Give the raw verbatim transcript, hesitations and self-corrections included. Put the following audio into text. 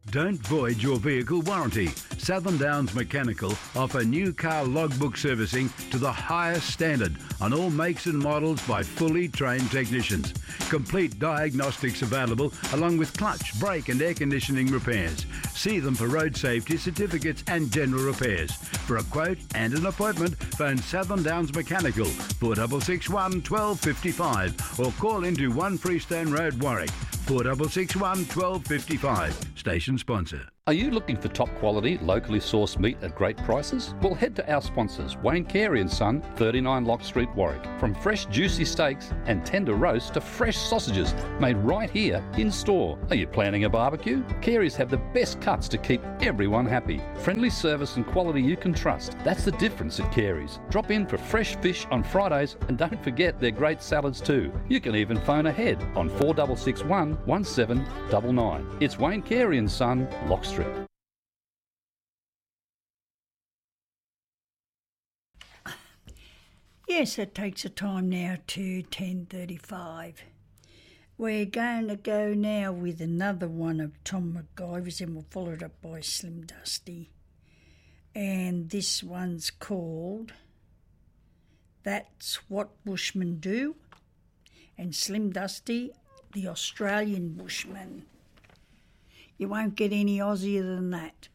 Don't void your vehicle warranty. Southern Downs Mechanical offer new car logbook servicing to the highest standard on all makes and models by fully trained technicians. Complete diagnostics available along with clutch, brake and air conditioning repairs. See them for road safety certificates and general repairs. For a quote and an appointment, phone Southern Downs Mechanical four six six one, one two five five or call into one Freestone Road, Warwick four six six one, one two five five. Station sponsor. Are you looking for top quality, locally sourced meat at great prices? Well, head to our sponsors, Wayne Carey and Son, thirty-nine Lock Street, Warwick. From fresh juicy steaks and tender roasts to fresh sausages made right here in store. Are you planning a barbecue? Carey's have the best cuts to keep everyone happy. Friendly service and quality you can trust. That's the difference at Carey's. Drop in for fresh fish on Fridays and don't forget their great salads too. You can even phone ahead on four six six one, one seven nine nine. It's Wayne Carey and Son, Lock Street. Yes, it takes a time now to ten thirty-five. We're going to go now with another one of Tom McIver's and we'll follow it up by Slim Dusty. And this one's called That's What Bushmen Do. And Slim Dusty, the Australian Bushman. You won't get any Aussier than that.